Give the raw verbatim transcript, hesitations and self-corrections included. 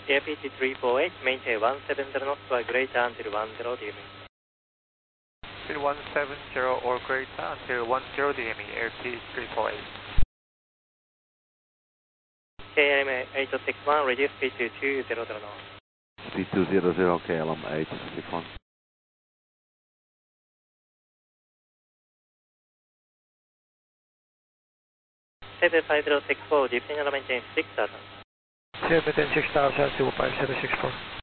A P T three four eight, maintain one seven zero knots or greater until one zero D M E. Speed one seven zero or greater until one zero D M E, A P three four eight. K L M eight six one, reduce speed to two hundred knots. Speed two hundred, K L M eight six one. seven five zero six four, descend and maintain six thousand. seven ten six thousand to five zero six four.